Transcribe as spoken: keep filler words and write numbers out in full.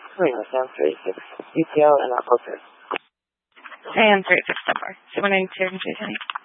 Marina Sam thirty-six, D T L and Apple Service. Sam thirty-six, Star Two one nine two,